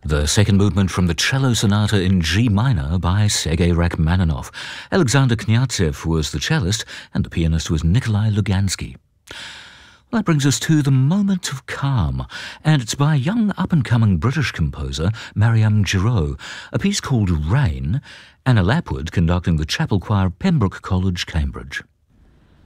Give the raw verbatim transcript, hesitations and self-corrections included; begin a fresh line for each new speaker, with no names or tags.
The second movement from the Cello Sonata in G minor by Sergei Rachmaninoff. Alexander Kniazev was the cellist and the pianist was Nikolai Lugansky. That brings us to The Moment of Calm, and it's by young up-and-coming British composer Mariam Giraud, a piece called Rain, Anna Lapwood conducting the chapel choir of Pembroke College, Cambridge.